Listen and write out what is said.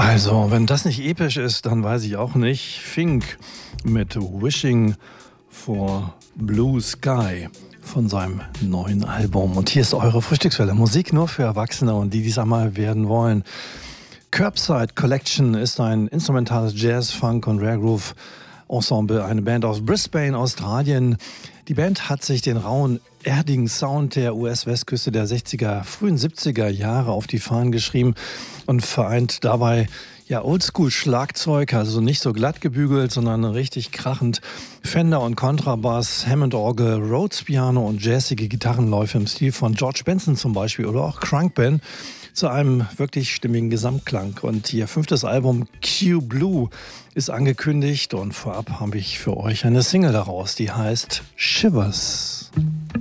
Also, wenn das nicht episch ist, dann weiß ich auch nicht. Fink mit Wishing for Blue Sky von seinem neuen Album. Und hier ist eure Frühstückswelle. Musik nur für Erwachsene und die es einmal werden wollen. Curbside Collection ist ein instrumentales Jazz, Funk und Rare Groove Ensemble, eine Band aus Brisbane, Australien. Die Band hat sich den rauen, erdigen Sound der US-Westküste der 60er, frühen 70er Jahre auf die Fahnen geschrieben und vereint dabei Oldschool-Schlagzeug, also nicht so glatt gebügelt, sondern richtig krachend. Fender und Kontrabass, Hammond-Orgel, Rhodes-Piano und jazzige Gitarrenläufe im Stil von George Benson zum Beispiel oder auch Khruangbin zu einem wirklich stimmigen Gesamtklang. Und ihr 5. Album Q Blue ist angekündigt und vorab habe ich für euch eine Single daraus, die heißt Shivers.